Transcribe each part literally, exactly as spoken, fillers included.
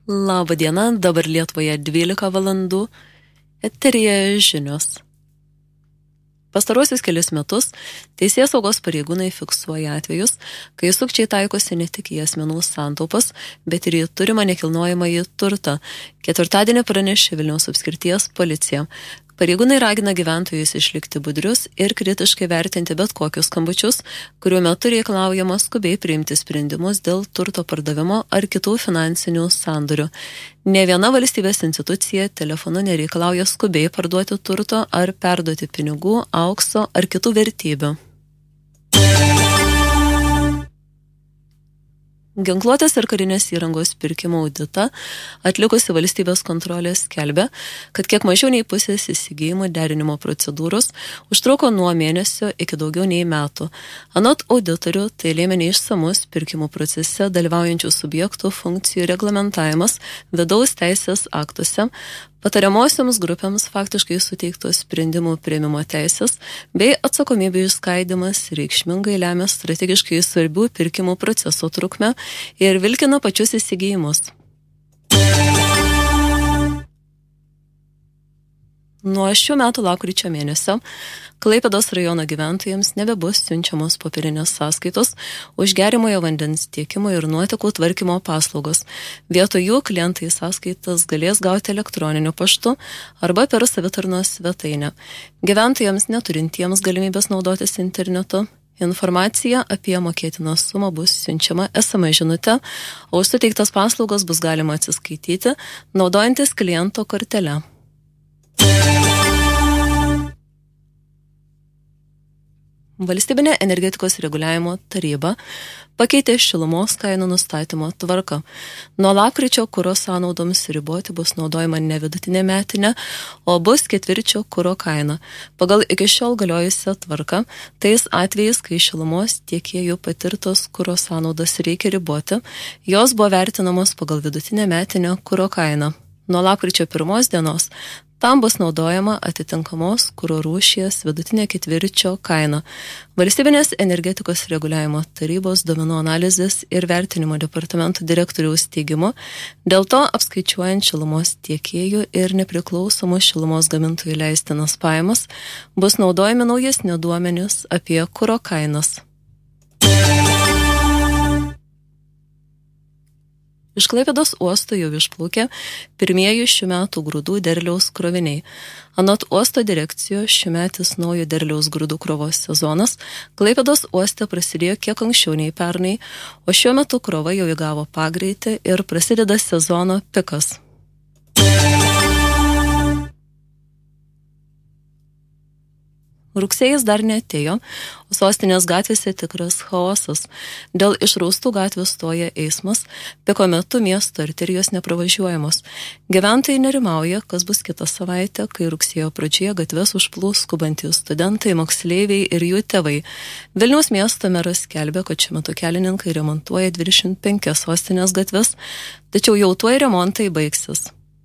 Labą dieną, dabar Lietuvoje dvylika valandų, eteryje žinios. Pastaruosius kelius metus teisės saugos pareigūnai fiksuoja atvejus, kai sukčiai taikosi ne tik į asmenų santaupas, bet ir į turimą nekilnojamąjį turtą. Ketvirtadienį pranešė Vilniaus apskrities policija. Pareigūnai ragina gyventojus išlikti budrius ir kritiškai vertinti bet kokius skambučius, kuriuo metu reikalaujama skubiai priimti sprendimus dėl turto pardavimo ar kitų finansinių sandorių. Ne viena valstybės institucija telefonu nereikalauja skubiai parduoti turto ar perduoti pinigų, aukso ar kitų vertybių. Ginkluotės ir karinės įrangos pirkimo auditą atlikusi valstybės kontrolė skelbia, kad kiek mažiau nei pusės įsigijimų derinimo procedūros užtruko nuo mėnesio iki daugiau nei metų. Anot auditorių, tai lėmė neišsamus pirkimų procese dalyvaujančių subjektų funkcijų reglamentavimas vidaus teisės aktuose, patariamosioms grupėms faktiškai suteiktos sprendimų priėmimo teisės bei atsakomybių išskaidimas reikšmingai lemia strategiškai svarbių pirkimų proceso trukmę ir vilkina pačius įsigijimus. Nuo šių metų lapkričio mėnesio Klaipėdos rajono gyventojams nebebus siunčiamos popierinės sąskaitos už geriamojo vandens tiekimo ir nuotekų tvarkymo paslaugos. Vietoj jų klientai sąskaitas galės gauti elektroniniu paštu arba per savitarnos svetainę. Gyventojams neturintiems galimybės naudotis internetu informacija apie mokėtiną sumą bus siunčiama es em es žinute, o už suteiktas paslaugas bus galima atsiskaityti, naudojantis kliento kortele. Valstybinė energetikos reguliavimo taryba pakeitė šilumos kainų nustatymo tvarką. Nuo lapkričio kuro sąnaudoms riboti bus naudojama ne vidutinė metinė, o bus ketvirčio kuro kaina. Pagal iki šiol galiojusią tvarką, tais atvejais, kai šilumos tiekėjų patirtos kuro sąnaudas reikia riboti, jos buvo vertinamos pagal vidutinę metinę kuro kainą. Nuo lapkričio pirmos dienos tam bus naudojama atitinkamos kuro rūšies vidutinė ketvirčio kaina. Valstybinės energetikos reguliavimo tarybos duomenų analizės ir vertinimo departamento direktoriaus teigimu, dėl to apskaičiuojant šilumos tiekėjų ir nepriklausomų šilumos gamintojų leistinas pajamas, bus naudojami naujesni duomenys apie kuro kainas. Iš Klaipėdos uosto jau išplaukė pirmieji šių metų grūdų derliaus kroviniai. Anot uosto direkcijos šiųmetis naujo derliaus grūdų krovos sezonas Klaipėdos uoste prasidėjo kiek anksčiau nei pernai, o šiuo metu krova jau įgavo pagreitį ir prasideda sezono pikas. Rugsėjis dar neatėjo, o sostinės gatvėse tikras chaosas. Dėl išraustų gatvių stoja eismas, piko metu miesto arterijos nepravažiuojamos. Gyventojai nerimauja, kas bus kitą savaitę, kai rugsėjo pradžioje gatves užplūs skubantys studentai, moksleiviai ir jų tėvai. Vilniaus miesto meras skelbia, kad šiuo metu kelininkai remontuoja dvidešimt penkias sostinės gatves, tačiau jau tuoj remontai baigsis.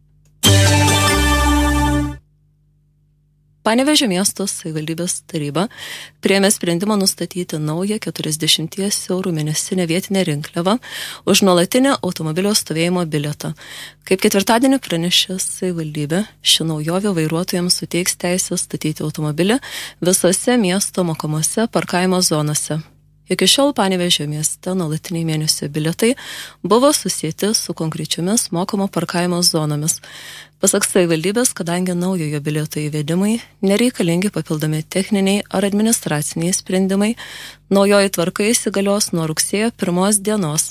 Panevėžio miesto savivaldybės taryba priėmė sprendimą nustatyti naują keturiasdešimties eurų mėnesinę vietinę rinkliavą už nuolatinę automobilio stovėjimo bilietą. Kaip ketvirtadienį pranešė savivaldybė, ši naujovė vairuotojams suteiks teisę statyti automobilį visose miesto mokamose parkavimo zonose. Iki šiol Panevėžio mieste nuolatiniai mėnesio bilietai buvo susieti su konkrečiomis mokamo parkavimo zonomis. Pasak savivaldybės, kadangi naujojo bilieto įvedimai nereikalingi papildomi techniniai ar administraciniai sprendimai, naujoji tvarka įsigalios nuo rugsėjo pirmos dienos.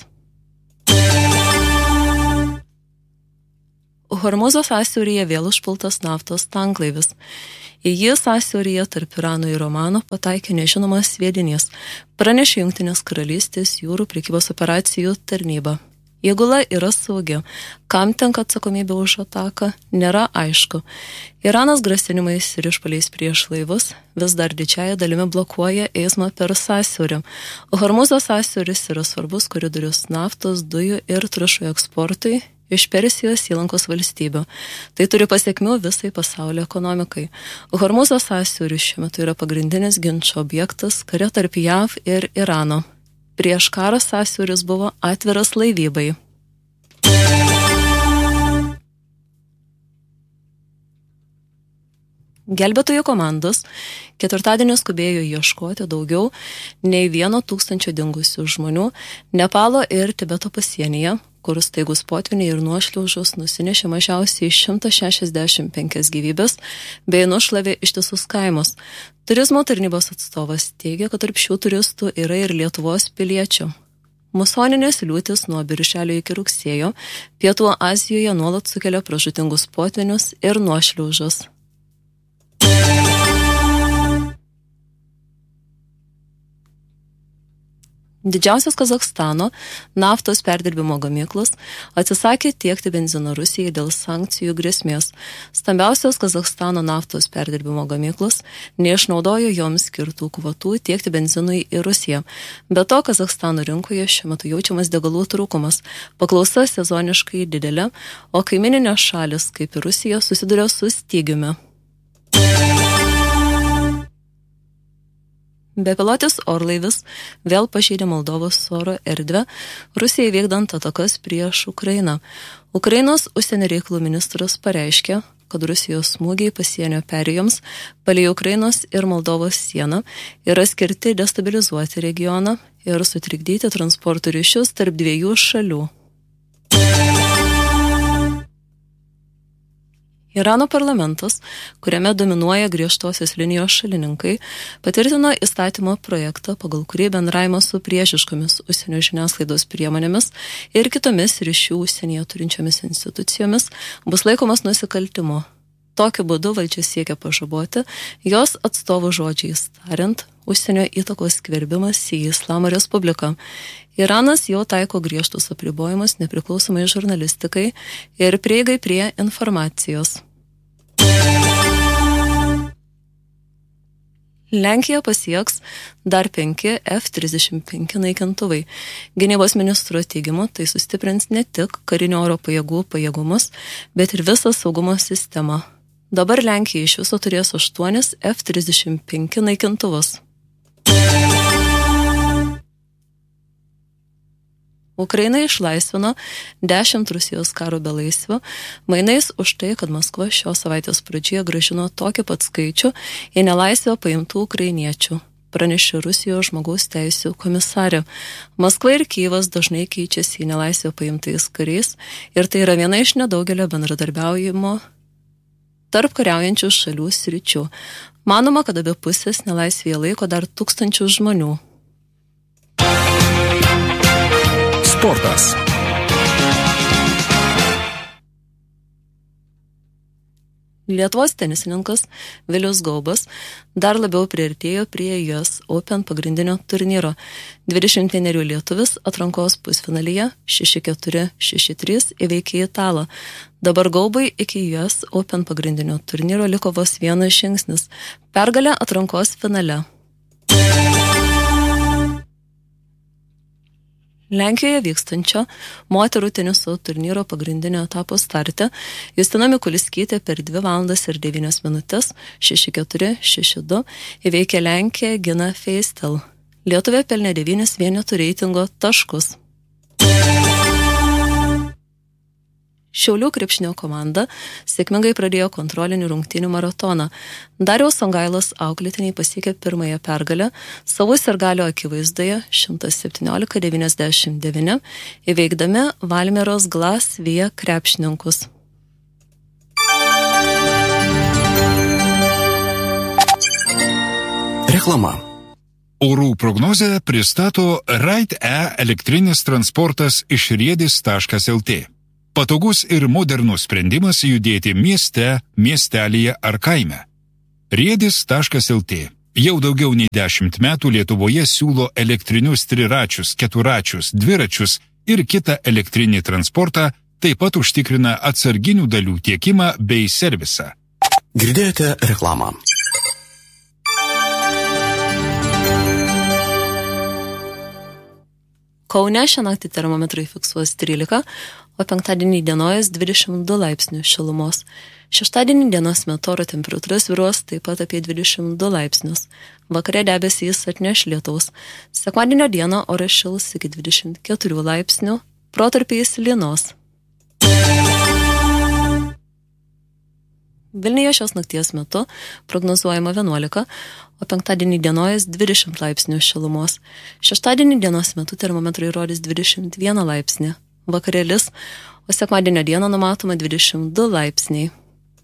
Hormūzo sąsiauryje vėl užpultas naftos tanklaivis. Į jį sąsiauryje tarp Irano ir Omano pataikė nežinomas sviedinys, pranešė Jungtinės karalystės jūrų prekybos operacijų tarnyba. Įgula yra saugi. Kam tenka atsakomybė už ataką, nėra aišku. Iranas grasinimais ir išpuoliais prieš laivus vis dar didžiąja dalimi blokuoja eismą per sąsiaurį. Hormūzo sąsiauris yra svarbus koridorius naftos, dujų ir trąšų eksportui iš Persijos įlankos valstybių. Tai turi pasiekmių visai pasaulio ekonomikai. Hormūzo sąsiauris šiuo metu yra pagrindinis ginčo objektas kare tarp JAV ir Irano. Prieš karą sąsiauris buvo atviras laivybai. Gelbėtojų komandos ketvirtadienį skubėjo ieškoti daugiau nei vieno tūkstančio dingusių žmonių Nepalo ir Tibeto pasienyje, kur staigus potviniai ir nuošliaužos nusinešė mažiausiai šimtas šešiasdešimt penkias gyvybės bei nušlavė ištisus kaimus. Turizmo tarnybos atstovas teigia, kad tarp šių turistų yra ir Lietuvos piliečių. Musoninės liūtis nuo birželio iki rugsėjo Pietų Azijoje nuolat sukelia pražūtingus potvinius ir nuošliaužas. Didžiausias Kazachstano naftos perdirbimo gamyklos atsisakė tiekti benziną Rusijai dėl sankcijų grėsmės. Stambiausios Kazachstano naftos perdirbimo gamyklos neišnaudojo joms skirtų kvotų tiekti benzinui į Rusiją. Be to, Kazachstano rinkoje šiuo metu jaučiamas degalų trūkumas. Paklausa sezoniškai didelė, o kaimininės šalis, kaip ir Rusija, susiduria su stygiumi. Bepilotis orlaivis vėl pažeidė Moldovos oro erdvę, Rusijai vykdant atakas prieš Ukrainą. Ukrainos užsienio reikalų ministras pareiškė, kad Rusijos smūgiai pasienio perėjoms palei Ukrainos ir Moldovos sieną yra skirti destabilizuoti regioną ir sutrikdyti transporto ryšius tarp dviejų šalių. Irano parlamentas, kuriame dominuoja griežtosios linijos šalininkai, patvirtino įstatymo projektą, pagal kurį bendravimas su priešiškomis užsienio žiniasklaidos priemonėmis ir kitomis ryšių užsienyje turinčiomis institucijomis bus laikomas nusikaltimu. Tokiu būdu valdžia siekia pažaboti jos atstovų žodžiais tariant užsienio įtakos skverbimas į Islamo Respubliką. Iranas jau taiko griežtus apribojimus nepriklausomai žurnalistikai ir prieigai prie informacijos. Lenkija pasieks dar penki F trisdešimt penki naikintuvai. Gynybos ministro teigimu tai sustiprins ne tik karinio oro pajėgų pajėgumus, bet ir visą saugumo sistemą. Dabar Lenkija iš viso turės aštuonis F trisdešimt penki naikintuvus. Ukraina išlaisvino dešimt Rusijos karo belaisvių, mainais už tai, kad Maskva šios savaitės pradžioje grąžino tokį pat skaičių į nelaisvę paimtų ukrainiečių, pranešė Rusijos žmogaus teisių komisarė. Maskva ir Kyjivas dažnai keičiasi į nelaisvę paimtais kariais ir tai yra viena iš nedaugelio bendradarbiaujimo tarp kariaujančių šalių sričių. Manoma, kad abi pusės nelaisvėje laiko dar tūkstančius žmonių. Sportas. Lietuvos tenisininkas Vilius Gaubas dar labiau priartėjo prie U S Open pagrindinio turnyro. dvidešimt vienerių lietuvis atrankos pusfinalyje šeši keturi šeši trys įveikė Italą. Dabar Gaubai iki U S Open pagrindinio turnyro liko vos vienas žingsnis – pergalė atrankos finale. Lenkijoje vykstančio moterų teniso turnyro pagrindinio etapo starte Justina Mikuliskytė per dvi valandas ir devynias minutės šeši keturi šeši du įveikė Lenkiją Gina Feistel. Lietuvė pelnė devynis vienetų reitingo taškus. Šiaulių krepšinio komanda sėkmingai pradėjo kontrolinį rungtynių maratoną. Dariaus Songailos auklėtiniai pasiekė pirmąją pergalę savo sirgalio akivaizdoje šimtas septyniolika devyniasdešimt devyni įveikdami Valmieros Glas Via krepšininkus. Reklama. Orų prognozę pristato Ride-E elektrinis transportas iš riedis taškas el tė. Patogus ir modernus sprendimas judėti mieste, miestelyje ar kaime. riedis taškas el tė jau daugiau nei dešimt metų Lietuvoje siūlo elektrinius triračius, keturačius, dviračius ir kitą elektrinį transportą, taip pat užtikrina atsarginių dalių tiekimą bei servisą. Girdėjote reklamą. Kaune šią naktį termometrai fiksuos trylika, o penktadienį dienojas dvidešimt du laipsnių šilumos. Šeštadienį dienos metu oro temperatūra svyruos taip pat apie dvidešimt du laipsnius. Vakare debesys atneš lietaus. Sekmadienio dieną oras šils iki dvidešimt keturių laipsnių, protarpiais lynos. Vilniuje šios nakties metu prognozuojama vienuolika, o penktadienį dienojas dvidešimt laipsnių šilumos. Šeštadienį dienos metu termometrai rodys dvidešimt vieną laipsnį. Vakarėlis, o sekmadienio dieną numatoma dvidešimt du laipsniai.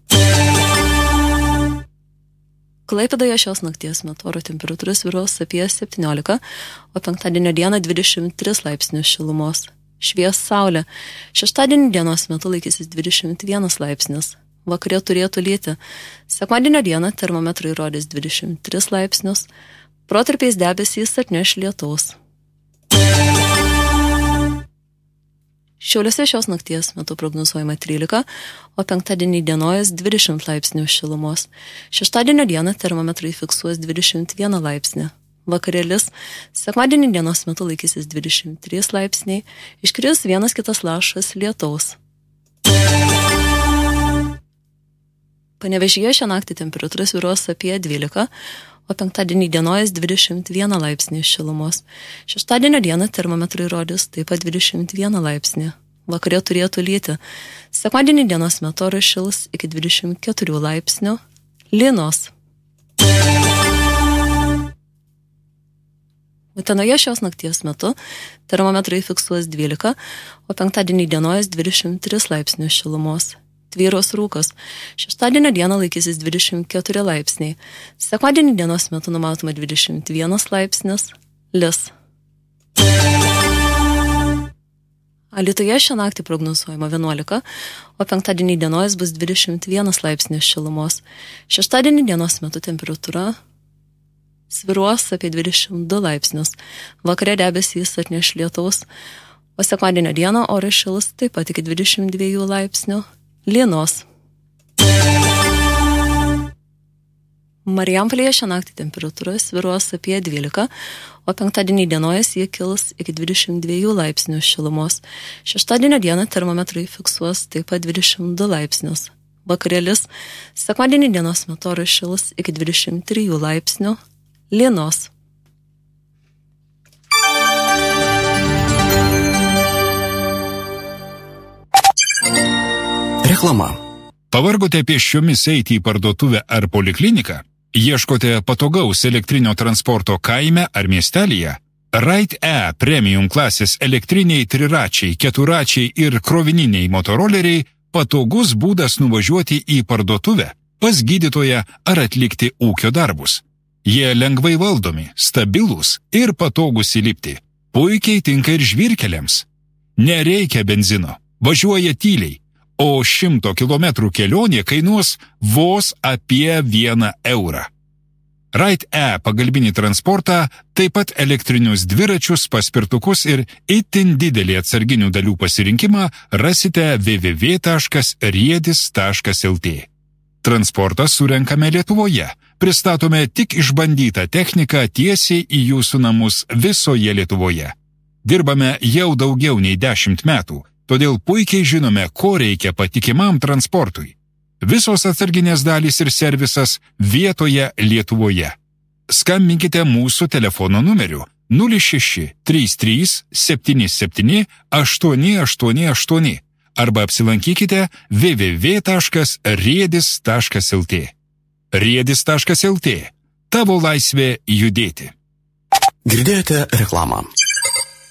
Klaipėdoje šios nakties metu oro temperatūra svyruos apie septyniolika, o penktadienio dieną dvidešimt tris laipsnių šilumos. Švies saulė. Šeštadienį dienos metu laikysis dvidešimt vienas laipsnis. Vakarė turėtų lyti. Sekmadienio dieną termometrai rodys dvidešimt tris laipsnius. Protarpiais debesys atneš lietaus. Šiauliuose šios nakties metu prognozuojama trylika, o penktadienį dienojas dvidešimt laipsnių šilumos. Šeštadienio dieną termometrai fiksuos dvidešimt vieną laipsnį. Vakarėlis, sekmadienį dienos metu laikysis dvidešimt trys laipsniai, iškris vienas kitas lašas lietaus. Panevėžyje šią naktį temperatūra svyruos apie dvylika, o penktadienį dienojas dvidešimt vieną laipsnį šilumos. Šeštadienio dieną termometrai rodys taip pat dvidešimt vieną laipsnį. Vakarė turėtų lyti. Sekmadienį dienos metu oras šils iki dvidešimt keturių laipsnių. Lynos. Utenoje šios nakties metu termometrai fiksuos dvylika, o penktadienį dienojas dvidešimt tris laipsnių šilumos. Tvyros rūkas. Šeštadienio dieną laikysis dvidešimt keturi laipsniai. Sekmadienį dienos metu numatoma dvidešimt vienas laipsnis. Lis. Alytuje šią naktį prognozuojama vienuolika, o penktadienį dienojas bus dvidešimt vienas laipsnis šilumos. Šeštadienį dienos metu temperatūra svyruos apie dvidešimt du laipsnius. Vakare debesys atneš lietaus, o sekmadienio dieną oras šils taip pat iki dvidešimt dviejų laipsnių. Lynos. Marijampolėje šią naktį temperatūra svyruos apie dvylika, o penktadienį dienojas jie kils iki dvidešimt dviejų laipsnių šilumos. Šeštadienio dieną termometrai fiksuos taip pat dvidešimt du laipsnius. Vakarėlis, sekmadienį dienos metu oras šils iki dvidešimt trijų laipsnių. Lynos. Reklama. Pavargote pėsčiomis eiti į parduotuvę ar polikliniką? Ieškote patogaus elektrinio transporto kaime ar miestelyje? Ride E premium klasės elektriniai triračiai, keturačiai ir krovininiai motoroleriai patogus būdas nuvažiuoti į parduotuvę, pas gydytoją ar atlikti ūkio darbus. Jie lengvai valdomi, stabilūs ir patogus įlipti. Puikiai tinka ir žvyrkeliams. Nereikia benzino, važiuoja tyliai. O šimto kilometrų kelionė kainuos vos apie vieną eurą. Ride E pagalbinį transportą, taip pat elektrinius dviračius, paspirtukus ir itin didelį atsarginių dalių pasirinkimą rasite w w w taškas riedis taškas l t. Transportą surenkame Lietuvoje. Pristatome tik išbandytą techniką tiesiai į jūsų namus visoje Lietuvoje. Dirbame jau daugiau nei dešimt metų. Todėl puikiai žinome, ko reikia patikimam transportui. Visos atsarginės dalys ir servisas vietoje Lietuvoje. Skambinkite mūsų telefono numeriu nulis šeši trys trys septyni septyni aštuoni aštuoni aštuoni arba apsilankykite w w w taškas riedis taškas l t. riedis taškas l t. Tavo laisvė judėti. Girdėjote reklamą.